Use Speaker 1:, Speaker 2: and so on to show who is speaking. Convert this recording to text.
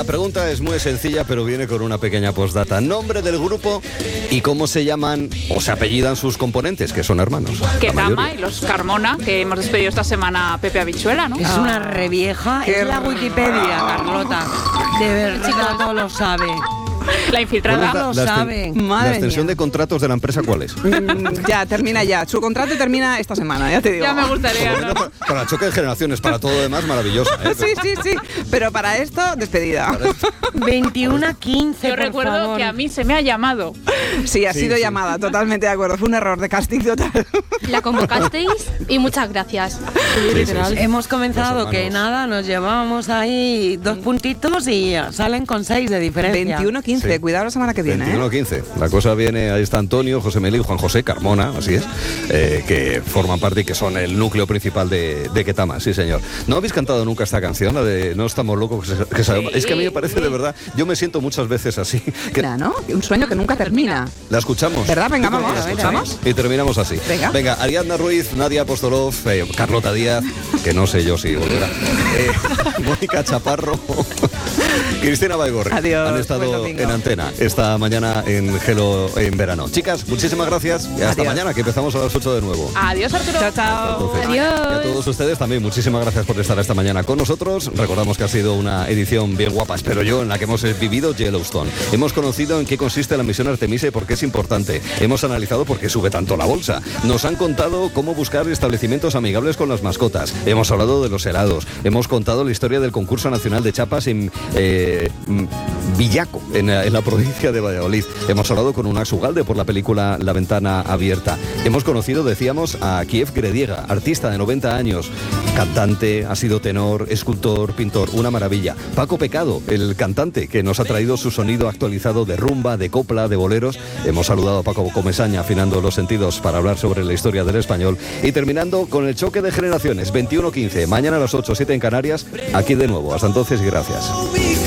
Speaker 1: La pregunta es muy sencilla, pero viene con una pequeña postdata. Nombre del grupo y cómo se llaman o se apellidan sus componentes, que son hermanos.
Speaker 2: Ketama y los Carmona, que hemos despedido esta semana a Pepe Habichuela, ¿no?
Speaker 3: Es una revieja, es la Wikipedia, Carlota. De verdad no lo sabe.
Speaker 2: La infiltrada.
Speaker 3: No lo saben.
Speaker 1: La extensión de contratos de la empresa, ¿cuál es?
Speaker 4: Ya, termina ya. Su contrato termina esta semana, ya te digo.
Speaker 2: Ya me gustaría, ¿no?
Speaker 1: Para el choque de generaciones, para todo lo demás, maravillosa, ¿eh?
Speaker 4: Sí. Pero para esto, despedida.
Speaker 3: 21:15.
Speaker 2: Yo recuerdo que a mí se me ha llamado.
Speaker 4: Sí, ha sido llamada, totalmente de acuerdo. Fue un error de casting total.
Speaker 5: La convocasteis y muchas gracias.
Speaker 1: Sí.
Speaker 3: Hemos comenzado que nada, nos llevábamos ahí 2 puntitos y salen con 6 de diferencia.
Speaker 4: 21-15,
Speaker 1: Sí.
Speaker 4: cuidado la semana que viene.
Speaker 1: 21-15. La cosa viene, ahí está Antonio, José Meli y Juan José Carmona, así es, que forman parte y que son el núcleo principal de Ketama, sí señor. ¿No habéis cantado nunca esta canción, la de No estamos locos? Es que a mí me parece de verdad, yo me siento muchas veces así.
Speaker 4: ¿No? Un sueño que nunca termina.
Speaker 1: ¿La escuchamos?
Speaker 4: ¿Verdad? Venga,
Speaker 1: ¿Tú crees
Speaker 4: vamos,
Speaker 1: que la escuchamos?
Speaker 4: ¿escuchamos?
Speaker 1: Y terminamos así.
Speaker 4: Venga.
Speaker 1: Ariadna Ruiz, Nadia Apostolov, Carlota Díaz, que no sé yo si volverá, Mónica Chaparro, Cristina Baigorri.
Speaker 4: Adiós,
Speaker 1: han
Speaker 4: buen
Speaker 1: estado
Speaker 4: domingo.
Speaker 1: en antena esta mañana en Gelo en verano. Chicas, muchísimas gracias y hasta
Speaker 4: Adiós.
Speaker 1: mañana, que empezamos a las 8 de nuevo.
Speaker 2: Adiós, Arturo.
Speaker 4: Chao.
Speaker 1: Entonces,
Speaker 5: Adiós.
Speaker 1: Y a todos ustedes también, muchísimas gracias por estar esta mañana con nosotros. Recordamos que ha sido una edición bien guapa, espero yo, en la que hemos vivido Yellowstone. Hemos conocido en qué consiste la misión Artemisa y por qué es importante. Hemos analizado por qué sube tanto la bolsa. Nos han contado cómo buscar establecimientos amigables con las mascotas. Hemos hablado de los helados. Hemos contado la historia del concurso nacional de chapas en Villaco, en la provincia de Valladolid. Hemos hablado con Unax Ugalde por la película La ventana abierta. Hemos conocido, decíamos, a Kiev Grediega, artista de 90 años, cantante, ha sido tenor, escultor, pintor, una maravilla. Paco Pecado, el cantante que nos ha traído su sonido actualizado de rumba, de copla, de boleros. Hemos saludado a Paco Comesaña, afinando los sentidos para hablar sobre la historia del español. Y terminando con el choque de generaciones, 21-15, mañana a las 8, 7 en Canarias, aquí de nuevo. Hasta entonces y gracias.